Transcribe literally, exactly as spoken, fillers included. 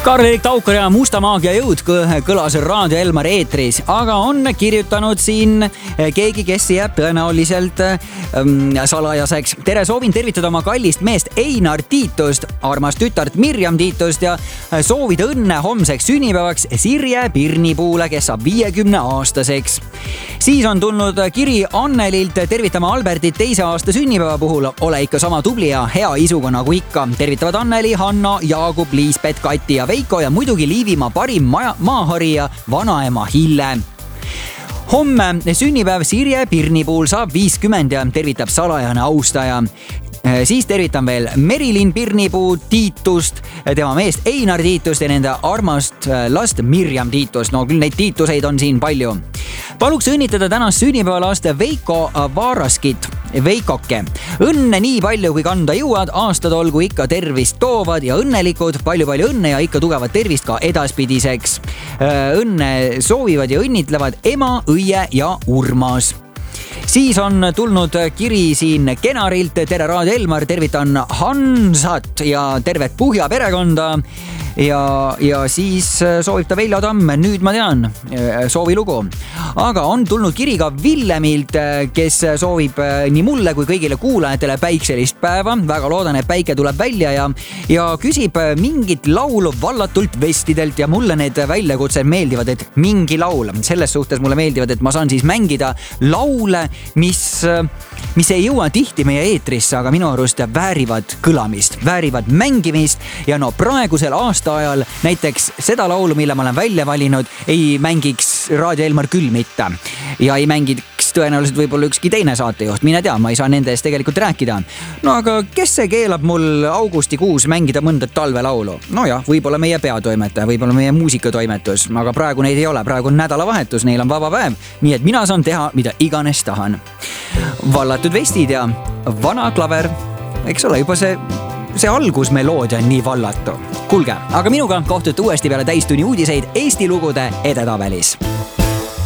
Karl-Erik Taukar ja Musta maagia jõud kõlas Raadio Elmar eetris, aga on kirjutanud siin keegi, kes jääb tõenäoliselt ähm, salajaseks. Tere, soovin tervitada oma kallist meest Einar Tiitust, armast tütart Mirjam Tiitust ja soovida õnne homseks sünnipäevaks Sirje Pirnipuule, kes saab viiekümne aastaseks. Siis on tulnud kiri Annelilt tervitama Albertit teise aasta sünnipäeva puhul. Ole ikka sama tubli ja hea isuga nagu ikka. Tervitavad Anneli, Hanna, Jaagup, Liisbet, Kati ja Veiko ja muidugi Liivimaa parim maja, maaharija vanaema Hille. Homme sünnipäev Sirje Pirnipuul saab viiskümmend ja tervitab salajane austaja. Siis tervitan veel Merilin Pirnipuu Tiitust, tema meest Einar Tiitust ja nende armast last Mirjam Tiitust. No küll neid Tiituseid on siin palju. Paluks õnnitleda tänast sünnipäevalast Veiko Vaaraskit. Veikoke. Õnne nii palju, kui kanda jõuad, aastad olgu ikka tervist toovad ja õnnelikud, palju-palju õnne ja ikka tugevat tervist ka edaspidiseks. Õnne soovivad ja õnnitlevad ema, õie ja Urmas. Siis on tulnud kiri siin Kenarilt. Tere, Raadio Elmar, tervitan Hansat ja tervet Puhja perekonda. Ja, ja siis soovib ta Veljo Tamm, nüüd ma tean, soovilugu. Aga on tulnud kiri ka Villemilt, kes soovib nii mulle kui kõigile kuulajatele päikselist päeva. Väga loodan, et päike tuleb välja ja, ja küsib mingit laulu vallatult vestidelt ja mulle need väljakutsed meeldivad, et mingi laul. Selles suhtes mulle meeldivad, et ma saan siis mängida laule, mis, mis ei jõua tihti meie eetrisse, aga minu arust väärivad kõlamist, väärivad mängimist ja no praegusel aasta ajal näiteks seda laulu, mille ma olen välja valinud, ei mängiks Raadio Elmar küll mitte ja ei mängiks tõenäoliselt võib-olla ükski teine saatejuht, mine tea, ma ei saa nende eest tegelikult rääkida. No aga kes see keelab mul augustikuus mängida mõnda talvelaulu? No jah, võib-olla meie peatoimetaja, võib-olla meie muusikatoimetus, aga praegu neid ei ole, praegu on nädalavahetus, neil on vaba päev, nii et mina saan teha, mida iganes tahan. Vallatud vestid ja vana klaver, eks ole, juba see See algusmeloodia on nii vallatu. Kuulge, aga minuga kohtute uuesti peale täistunni uudiseid Eesti lugude edetabelis.